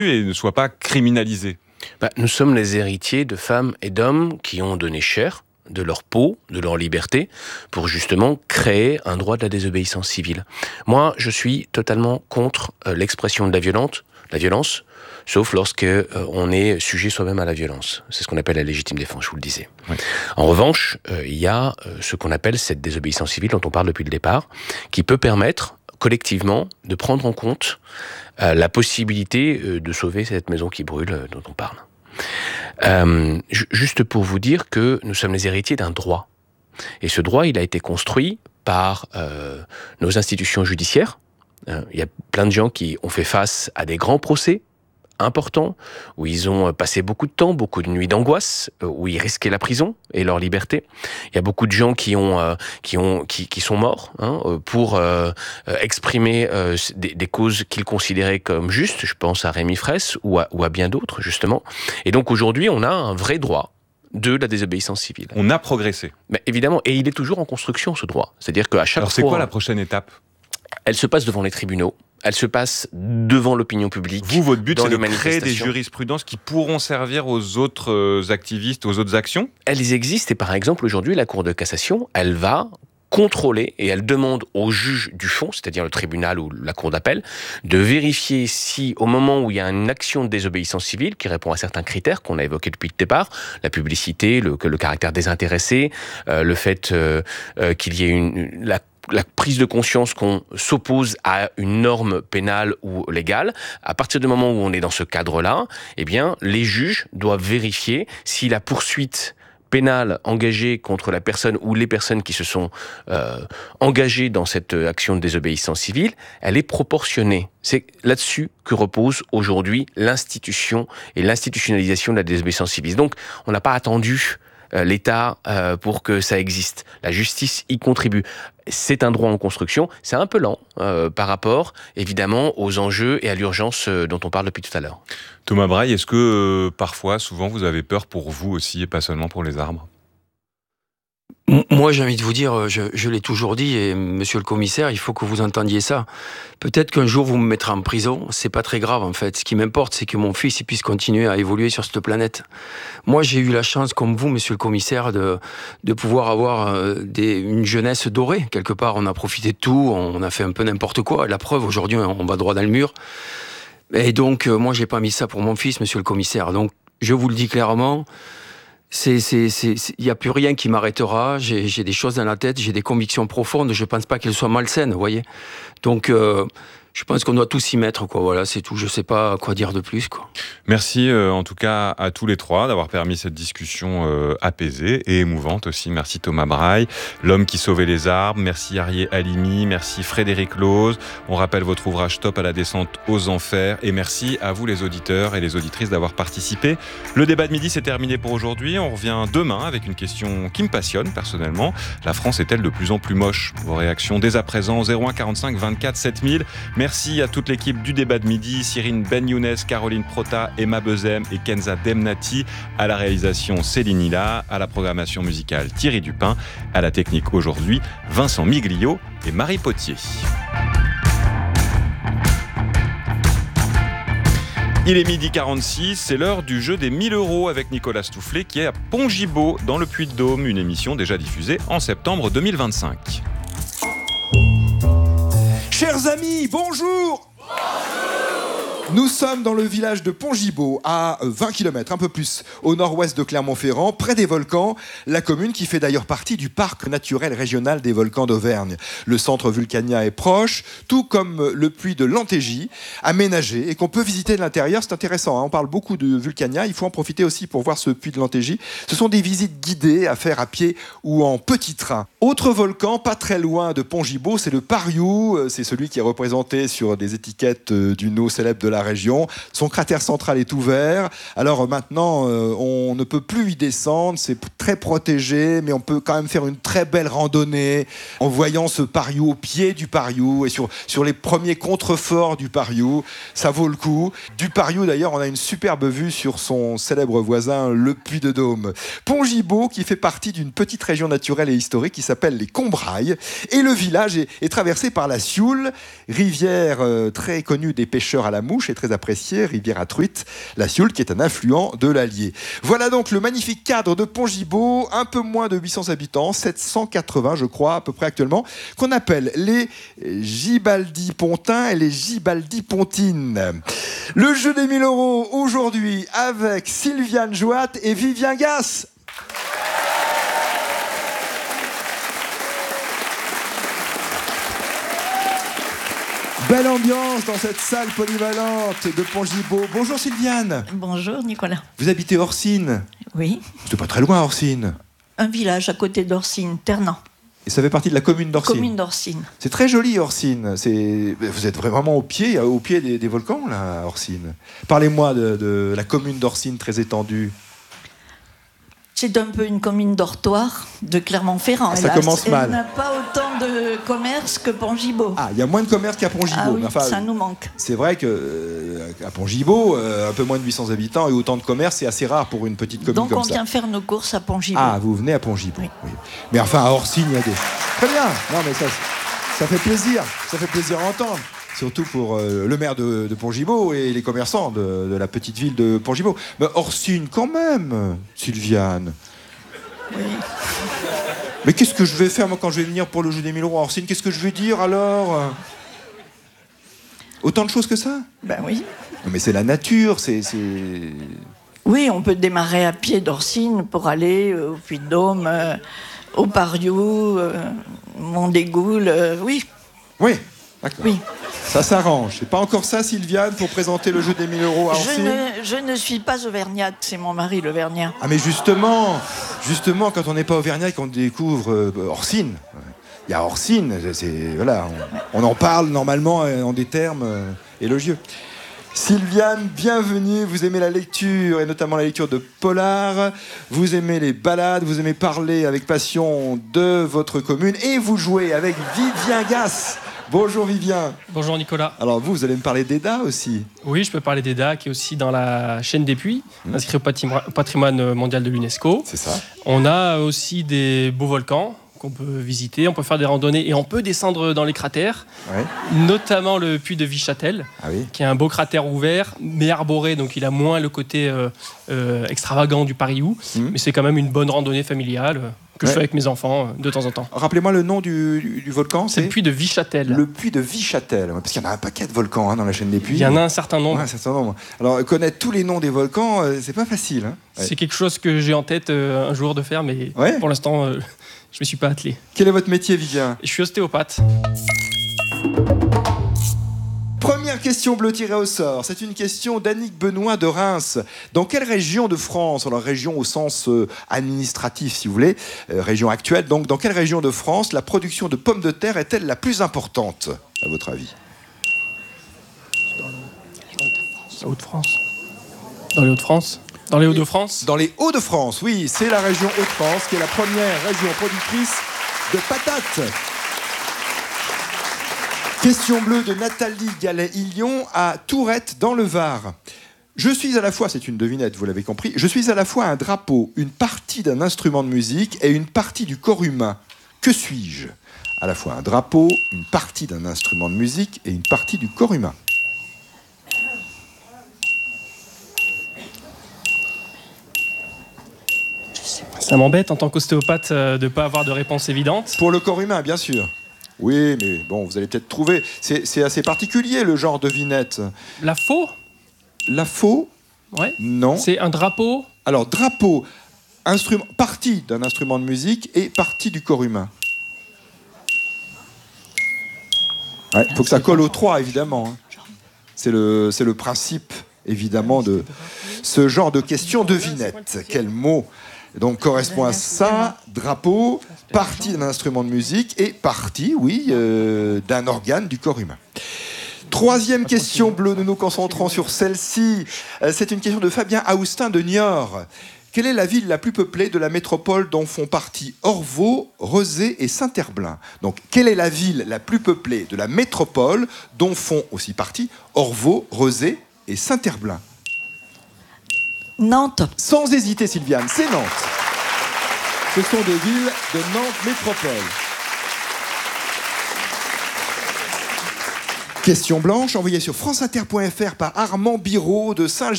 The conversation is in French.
et ne soient pas criminalisés. Nous sommes les héritiers de femmes et d'hommes qui ont donné cher de leur peau, de leur liberté, pour justement créer un droit de la désobéissance civile. Moi, je suis totalement contre l'expression de la violence, sauf lorsque on est sujet soi-même à la violence. C'est ce qu'on appelle la légitime défense, je vous le disais. Oui. En revanche, il y a ce qu'on appelle cette désobéissance civile dont on parle depuis le départ, qui peut permettre collectivement de prendre en compte la possibilité de sauver cette maison qui brûle dont on parle. Juste pour vous dire que nous sommes les héritiers d'un droit. Et ce droit, il a été construit par nos institutions judiciaires. Il y a plein de gens qui ont fait face à des grands procès importants, où ils ont passé beaucoup de temps, beaucoup de nuits d'angoisse, où ils risquaient la prison et leur liberté. Il y a beaucoup de gens qui sont morts pour exprimer des causes qu'ils considéraient comme justes. Je pense à Rémi Fraisse ou à bien d'autres, justement. Et donc aujourd'hui, on a un vrai droit de la désobéissance civile. On a progressé. Mais évidemment, et il est toujours en construction, ce droit. C'est-à-dire qu'à chaque fois... Alors c'est quoi la prochaine étape ? Elle se passe devant les tribunaux. Elle se passe devant l'opinion publique. Vous, votre but, c'est de créer des jurisprudences qui pourront servir aux autres activistes, aux autres actions ? Elles existent et par exemple, aujourd'hui, la Cour de cassation, elle va contrôler et elle demande au juge du fond, c'est-à-dire le tribunal ou la cour d'appel, de vérifier si, au moment où il y a une action de désobéissance civile qui répond à certains critères qu'on a évoqués depuis le départ, la publicité, le caractère désintéressé, le fait qu'il y ait la prise de conscience qu'on s'oppose à une norme pénale ou légale, à partir du moment où on est dans ce cadre-là, eh bien, les juges doivent vérifier si la poursuite pénale engagée contre la personne ou les personnes qui se sont engagées dans cette action de désobéissance civile, elle est proportionnée. C'est là-dessus que repose aujourd'hui l'institution et l'institutionnalisation de la désobéissance civile. Donc, on n'a pas attendu l'État pour que ça existe. La justice y contribue. C'est un droit en construction. C'est un peu lent par rapport, évidemment, aux enjeux et à l'urgence dont on parle depuis tout à l'heure. Thomas Braille, est-ce que parfois, souvent, vous avez peur pour vous aussi et pas seulement pour les arbres ? Moi, j'ai envie de vous dire, je l'ai toujours dit, et monsieur le commissaire, il faut que vous entendiez ça. Peut-être qu'un jour, vous me mettrez en prison, c'est pas très grave, en fait. Ce qui m'importe, c'est que mon fils il puisse continuer à évoluer sur cette planète. Moi, j'ai eu la chance, comme vous, monsieur le commissaire, de pouvoir avoir une jeunesse dorée. Quelque part, on a profité de tout, on a fait un peu n'importe quoi. La preuve, aujourd'hui, on va droit dans le mur. Et donc, moi, j'ai pas mis ça pour mon fils, monsieur le commissaire. Donc, je vous le dis clairement, il n'y a plus rien qui m'arrêtera. J'ai des choses dans la tête, j'ai des convictions profondes. Je pense pas qu'elles soient malsaines, vous voyez. Donc, je pense qu'on doit tous s'y mettre, quoi. Voilà, c'est tout. Je sais pas quoi dire de plus, quoi. Merci en tout cas à tous les trois d'avoir permis cette discussion apaisée et émouvante aussi. Merci Thomas Braille, l'homme qui sauvait les arbres. Merci Arié Halimi, merci Frédéric Loz. On rappelle votre ouvrage Stop à la descente aux enfers et merci à vous les auditeurs et les auditrices d'avoir participé. Le débat de midi c'est terminé pour aujourd'hui. On revient demain avec une question qui me passionne personnellement. La France est-elle de plus en plus moche ? Vos réactions dès à présent au 01 45 24 7000. Merci à toute l'équipe du débat de midi, Cyrine Ben Younes, Caroline Prota, Emma Bezem et Kenza Demnati. À la réalisation, Céline Hilla. À la programmation musicale, Thierry Dupin. À la technique aujourd'hui, Vincent Miglio et Marie Potier. Il est 12h46, c'est l'heure du jeu des 1000 € avec Nicolas Stoufflet qui est à Pont-Gibaud dans le Puy-de-Dôme, une émission déjà diffusée en septembre 2025. Chers amis, bonjour! Nous sommes dans le village de Pont-Gibaud, à 20 km, un peu plus, au nord-ouest de Clermont-Ferrand, près des volcans, la commune qui fait d'ailleurs partie du parc naturel régional des volcans d'Auvergne. Le centre vulcanien est proche, tout comme le puits de Lantégie, aménagé et qu'on peut visiter de l'intérieur. C'est intéressant, hein, on parle beaucoup de vulcania, il faut en profiter aussi pour voir ce puits de Lantégie. Ce sont des visites guidées à faire à pied ou en petit train. Autre volcan, pas très loin de Pont-Gibaud, c'est le Pariou, c'est celui qui est représenté sur des étiquettes d'une eau célèbre de la région. Son cratère central est ouvert. Alors maintenant, on ne peut plus y descendre. C'est très protégé, mais on peut quand même faire une très belle randonnée en voyant ce Pariou au pied du Pariou et sur les premiers contreforts du Pariou. Ça vaut le coup. Du Pariou, d'ailleurs, on a une superbe vue sur son célèbre voisin, le Puy-de-Dôme. Pont-Gibaud, qui fait partie d'une petite région naturelle et historique qui s'appelle les Combrailles. Et le village est traversé par la Sioule, rivière très connue des pêcheurs à la mouche. et très appréciée, rivière à truites, la Sioule qui est un affluent de l'Allier. Voilà donc le magnifique cadre de Pont-Gibaud, un peu moins de 800 habitants, 780 je crois à peu près actuellement, qu'on appelle les Gibaldi-Pontins et les Gibaldi-Pontines. Le jeu des 1000 € aujourd'hui avec Sylviane Jouat et Vivien Gass. Belle ambiance dans cette salle polyvalente de Pont-Gibaud. Bonjour Sylviane. Bonjour Nicolas. Vous habitez Orsine. Oui. C'est pas très loin Orsine. Un village à côté d'Orsine, Ternant. Et ça fait partie de la commune d'Orsine. Commune d'Orsine. C'est très joli Orsine. Vous êtes vraiment au pied des volcans là, Orsine. Parlez-moi de la commune d'Orsine très étendue. C'est un peu une commune dortoir de Clermont-Ferrand. Ça commence mal. Elle n'a pas autant de commerce que Pont-Gibaud. Ah, il y a moins de commerce qu'à Pont-Gibaud. Ah oui, enfin, ça nous manque. C'est vrai qu'à Pont-Gibaud, un peu moins de 800 habitants et autant de commerce, c'est assez rare pour une petite commune Donc comme ça. Donc on vient faire nos courses à Pont-Gibaud. Ah, vous venez à Pont-Gibaud. Oui. Oui. Mais enfin, à Orsine, il y a des... Très bien. Non, mais ça fait plaisir. Ça fait plaisir à entendre. Surtout pour le maire de Pont-Gibaud et les commerçants de la petite ville de Pont-Gibaud. Mais Orsine, quand même, Sylviane. Oui. Mais qu'est-ce que je vais faire, moi, quand je vais venir pour le jeu des 1000 € à Orsine? Qu'est-ce que je vais dire, alors? Autant de choses que ça? Ben oui. Non, mais c'est la nature, Oui, on peut démarrer à pied d'Orsine pour aller au Puy-de-Dôme, au Pariou, Mondégoul, oui. Oui, d'accord. Oui. Ça s'arrange. C'est pas encore ça, Sylviane, pour présenter le jeu des 1000 € à Orsine? Je ne suis pas auvergnate, c'est mon mari l'auvergnat. Ah mais justement, quand on n'est pas auvergnat et qu'on découvre Orsine, il y a Orsine, voilà, on en parle normalement en des termes élogieux. Sylviane, bienvenue, vous aimez la lecture et notamment la lecture de polar, vous aimez les balades, vous aimez parler avec passion de votre commune et vous jouez avec Vivien Gass. Bonjour Vivien. Bonjour Nicolas. Alors vous allez me parler d'EDA aussi. Oui, je peux parler d'EDA qui est aussi dans la chaîne des puits, inscrit au patrimoine mondial de l'UNESCO. C'est ça. On a aussi des beaux volcans qu'on peut visiter, on peut faire des randonnées et on peut descendre dans les cratères, ouais. Notamment le puits de Vichâtel, qui est un beau cratère ouvert, mais arboré, donc il a moins le côté extravagant du Pariou, mais c'est quand même une bonne randonnée familiale que je fais avec mes enfants de temps en temps. Rappelez-moi le nom du volcan. C'est le puits de Vichâtel. Le puits de Vichâtel, parce qu'il y en a un paquet de volcans dans la chaîne des puits. Il y en a un certain nombre. Ouais, un certain nombre. Alors connaître tous les noms des volcans, c'est pas facile. Hein. C'est quelque chose que j'ai en tête un jour de faire, mais pour l'instant, je ne me suis pas attelé. Quel est votre métier, Vivien? Je suis ostéopathe. Première question bleue tirée au sort. C'est une question d'Annick Benoît de Reims. Dans quelle région de France, alors région au sens administratif si vous voulez, région actuelle, donc dans quelle région de France la production de pommes de terre est-elle la plus importante, à votre avis? Dans les Hauts-de-France. Dans les Hauts-de-France. Dans les Hauts-de-France. Dans les Hauts-de-France, oui, c'est la région Hauts-de-France qui est la première région productrice de patates. Question bleue de Nathalie Gallet-Illion à Tourette dans le Var. Je suis à la fois, c'est une devinette, vous l'avez compris, je suis à la fois un drapeau, une partie d'un instrument de musique et une partie du corps humain. Que suis-je? À la fois un drapeau, une partie d'un instrument de musique et une partie du corps humain. Ça m'embête en tant qu'ostéopathe de ne pas avoir de réponse évidente. Pour le corps humain, bien sûr. Oui, mais bon, vous allez peut-être trouver. C'est assez particulier, le genre devinette. La faux? La faux? Ouais. Non. C'est un drapeau? Alors, drapeau, partie d'un instrument de musique et partie du corps humain. Il faut que ça colle aux trois, évidemment. C'est le principe, évidemment, de ce genre de question devinette. Quel mot donc correspond à ça? Drapeau, partie d'un instrument de musique et partie, oui, d'un organe du corps humain. Troisième question bleue, nous nous concentrons sur celle-ci. C'est une question de Fabien Aoustin de Niort. Quelle est la ville la plus peuplée de la métropole dont font partie Orvaux, Rezé et Saint-Herblain? Donc, quelle est la ville la plus peuplée de la métropole dont font aussi partie Orvaux, Rezé et Saint-Herblain? Nantes. Sans hésiter, Sylviane, c'est Nantes. Ce sont des villes de Nantes Métropole. Question blanche envoyée sur franceinter.fr par Armand Biro de Saint-Gilles.